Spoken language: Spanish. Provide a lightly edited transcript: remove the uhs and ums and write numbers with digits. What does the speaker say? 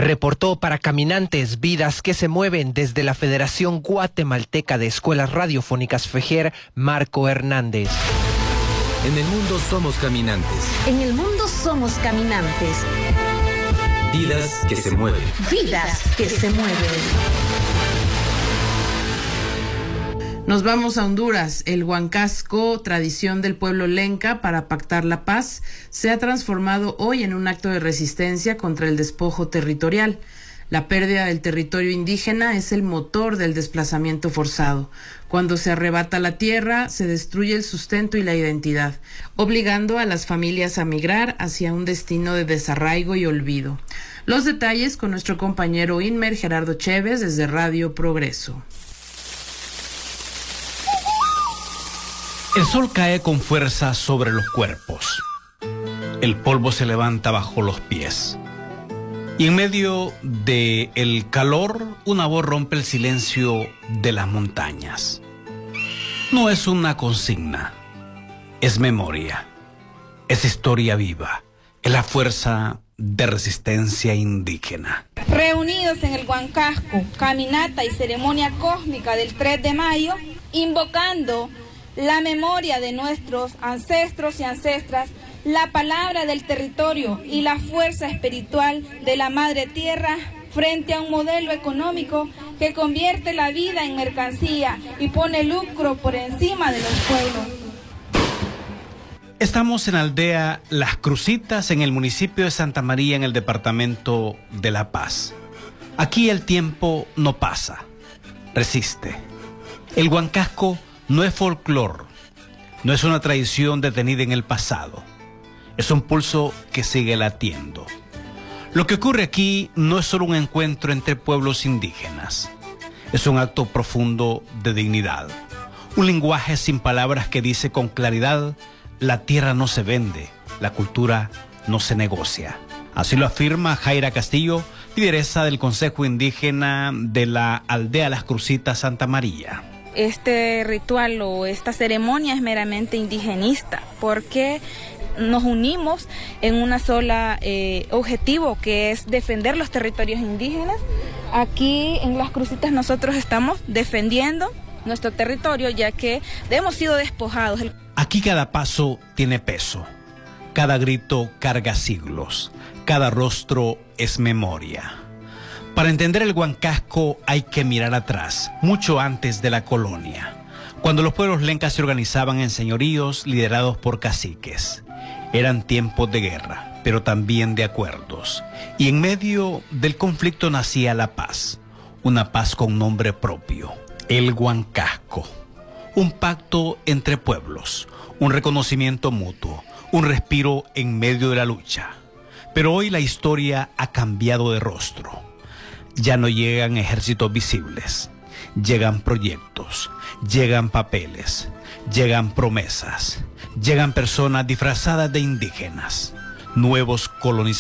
Reportó para Caminantes, Vidas que se mueven desde la Federación Guatemalteca de Escuelas Radiofónicas FEGER, Marco Hernández. En el mundo somos caminantes. En el mundo somos caminantes. Vidas que se mueven. Vidas que se mueven. Nos vamos a Honduras. El huancasco, tradición del pueblo lenca para pactar la paz, se ha transformado hoy en un acto de resistencia contra el despojo territorial. La pérdida del territorio indígena es el motor del desplazamiento forzado. Cuando se arrebata la tierra, se destruye el sustento y la identidad, obligando a las familias a migrar hacia un destino de desarraigo y olvido. Los detalles con nuestro compañero Inmer Gerardo Chévez desde Radio Progreso. El sol cae con fuerza sobre los cuerpos. El polvo se levanta bajo los pies. Y en medio del calor, una voz rompe el silencio de las montañas. No es una consigna, es memoria, es historia viva, es la fuerza de resistencia indígena. Reunidos en el huancasco, caminata y ceremonia cósmica del 3 de mayo, invocando la memoria de nuestros ancestros y ancestras, la palabra del territorio y la fuerza espiritual de la Madre Tierra frente a un modelo económico que convierte la vida en mercancía y pone lucro por encima de los pueblos. Estamos en la aldea Las Crucitas, en el municipio de Santa María, en el departamento de La Paz. Aquí el tiempo no pasa, resiste. El huancasco no es folclore, no es una tradición detenida en el pasado. Es un pulso que sigue latiendo. Lo que ocurre aquí no es solo un encuentro entre pueblos indígenas. Es un acto profundo de dignidad. Un lenguaje sin palabras que dice con claridad: la tierra no se vende, la cultura no se negocia. Así lo afirma Jaira Castillo, lideresa del Consejo Indígena de la aldea Las Crucitas, Santa María. Este ritual o esta ceremonia es meramente indigenista porque nos unimos en una sola objetivo, que es defender los territorios indígenas. Aquí en Las Crucitas nosotros estamos defendiendo nuestro territorio, ya que hemos sido despojados. Aquí cada paso tiene peso, cada grito carga siglos, cada rostro es memoria. Para entender el huancasco hay que mirar atrás, mucho antes de la colonia, cuando los pueblos lencas se organizaban en señoríos liderados por caciques. Eran tiempos de guerra, pero también de acuerdos. Y en medio del conflicto nacía la paz, una paz con nombre propio, el huancasco. Un pacto entre pueblos, un reconocimiento mutuo, un respiro en medio de la lucha. Pero hoy la historia ha cambiado de rostro. Ya no llegan ejércitos visibles, llegan proyectos, llegan papeles, llegan promesas, llegan personas disfrazadas de indígenas, nuevos colonizadores.